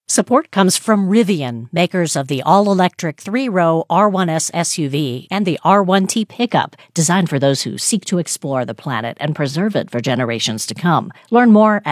Support comes from Rivian, makers of the all-electric 3-row R1S SUV and the R1T pickup, designed for those who seek to explore the planet and preserve it for generations to come. Learn more at